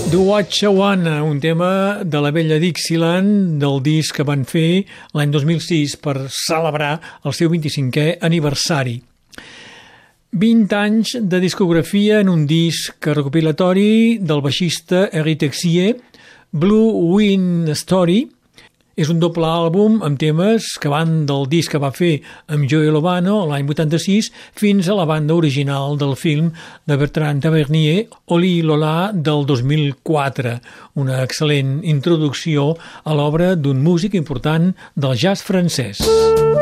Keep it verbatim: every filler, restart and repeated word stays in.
The Watchawana, un tema de la vella Dixieland del disc que van fer l'any dos mil sis per celebrar el seu vint-i-cinquè aniversari. vint anys de discografia en un disc recopilatori del baixista Eric Texier, Blue Wind Story. És un doble àlbum amb temes que van del disc que va fer amb Joey Lovano l'any vuitanta-sis fins a la banda original del film de Bertrand Tavernier, Oli Lola, del dos mil quatre. Una excel·lent introducció a l'obra d'un músic important del jazz francès.